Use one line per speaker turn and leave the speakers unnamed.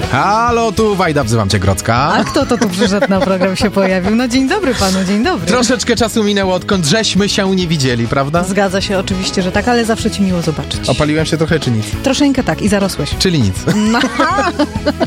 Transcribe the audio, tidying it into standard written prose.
Halo, tu Wajda, wzywam cię, Grodzka.
A kto to tu przyszedł na program, się pojawił? No dzień dobry panu, dzień dobry.
Troszeczkę czasu minęło, odkąd żeśmy się nie widzieli, prawda?
Zgadza się, oczywiście, że tak, ale zawsze ci miło zobaczyć.
Opaliłem się trochę, czy nic?
Troszeczkę tak i zarosłeś.
Czyli nic.
No.